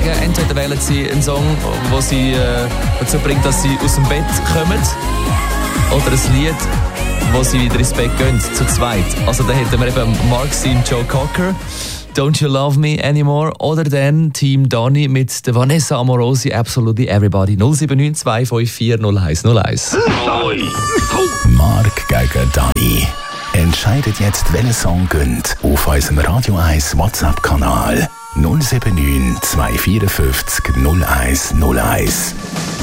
sagen, entweder wählen sie einen Song, der sie dazu bringt, dass sie aus dem Bett kommen, oder ein Lied, wo sie wieder ins Bett gehen, zu zweit. Also da hätten wir eben Mark C. und Joe Cocker, Don't You Love Me Anymore, oder dann Team Donny mit der Vanessa Amorosi, Absolutely Everybody. 079 254 0101. Mark gegen Donny. Entscheidet jetzt, welcher Song gönnt auf unserem Radio 1 WhatsApp-Kanal 079 254 0101.